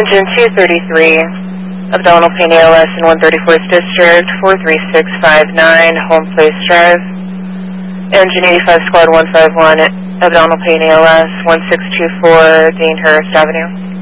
Engine 233, abdominal pain ALS in 134th District, 43659, Home Place Drive. Engine 85 Squad 151, abdominal pain ALS, 1624 Dean Hurst Avenue.